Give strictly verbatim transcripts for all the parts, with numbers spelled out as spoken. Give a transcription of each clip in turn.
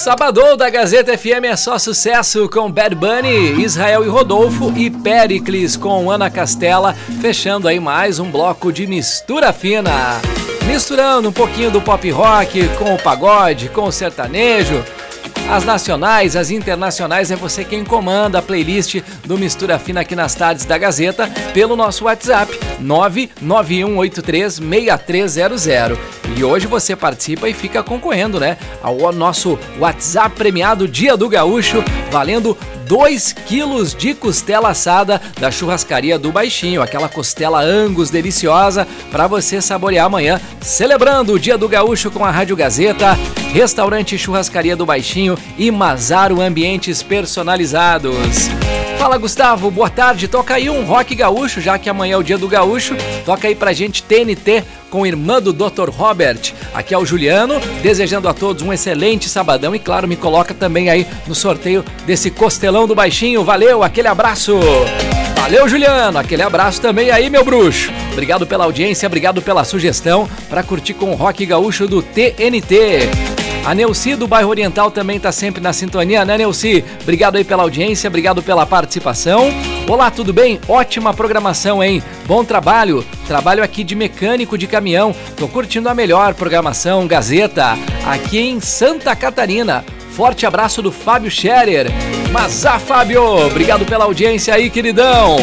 Sabadão da Gazeta F M é só sucesso com Bad Bunny, Israel e Rodolfo e Péricles com Ana Castela, fechando aí mais um bloco de mistura fina. Misturando um pouquinho do pop rock com o pagode, com o sertanejo, as nacionais, as internacionais, é você quem comanda a playlist do Mistura Fina aqui nas tardes da Gazeta pelo nosso WhatsApp nove nove um oito três seis três zero zero. E hoje você participa e fica concorrendo, né, ao nosso WhatsApp premiado Dia do Gaúcho, valendo dois quilos de costela assada da churrascaria do Baixinho, aquela costela Angus deliciosa para você saborear amanhã, celebrando o Dia do Gaúcho com a Rádio Gazeta, Restaurante Churrascaria do Baixinho e Mazaro Ambientes Personalizados. Fala, Gustavo, boa tarde, toca aí um rock gaúcho, já que amanhã é o Dia do Gaúcho, toca aí pra gente T N T com a irmã do doutor Robert. Aqui é o Juliano, desejando a todos um excelente sabadão e claro, me coloca também aí no sorteio desse costelão do Baixinho. Valeu, aquele abraço! Valeu, Juliano, aquele abraço também aí, meu bruxo. Obrigado pela audiência, obrigado pela sugestão para curtir com o rock gaúcho do T N T. A Neuci do bairro Oriental também tá sempre na sintonia, né, Neuci? Obrigado aí pela audiência, obrigado pela participação. Olá, tudo bem? Ótima programação, hein? Bom trabalho, trabalho aqui de mecânico de caminhão. Tô curtindo a melhor programação Gazeta aqui em Santa Catarina. Forte abraço do Fábio Scherer. Mas ah, Fábio, obrigado pela audiência aí, queridão.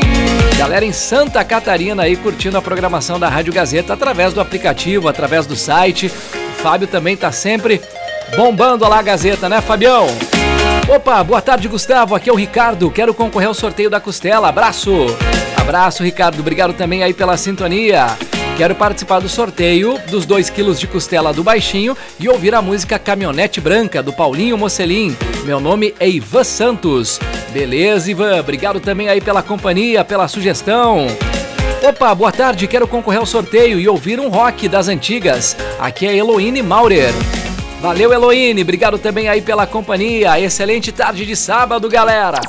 Galera em Santa Catarina aí curtindo a programação da Rádio Gazeta através do aplicativo, através do site. O Fábio também tá sempre bombando lá a Gazeta, né, Fabião? Opa, boa tarde, Gustavo, aqui é o Ricardo, quero concorrer ao sorteio da costela, abraço. Abraço, Ricardo, obrigado também aí pela sintonia. Quero participar do sorteio dos dois quilos de costela do Baixinho e ouvir a música Caminhonete Branca, do Paulinho Mocelin. Meu nome é Ivan Santos. Beleza, Ivan, obrigado também aí pela companhia, pela sugestão. Opa, boa tarde, quero concorrer ao sorteio e ouvir um rock das antigas. Aqui é Eloíne Maurer. Valeu, Eloíne, obrigado também aí pela companhia. Excelente tarde de sábado, galera.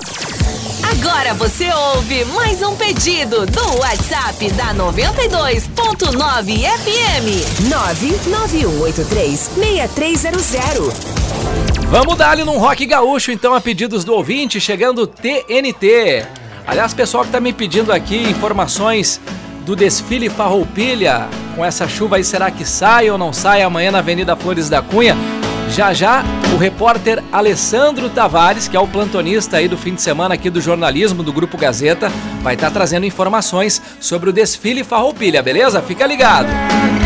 Agora você ouve mais um pedido do WhatsApp da noventa e dois ponto nove F M. nove nove um oito três seis três zero zero. Vamos dar ali num rock gaúcho, então, a pedidos do ouvinte, chegando T N T. Aliás, pessoal que tá me pedindo aqui informações do desfile Farroupilha, com essa chuva aí, será que sai ou não sai amanhã na Avenida Flores da Cunha? Já já, o repórter Alessandro Tavares, que é o plantonista aí do fim de semana aqui do jornalismo do Grupo Gazeta, vai estar trazendo informações sobre o desfile Farroupilha, beleza? Fica ligado!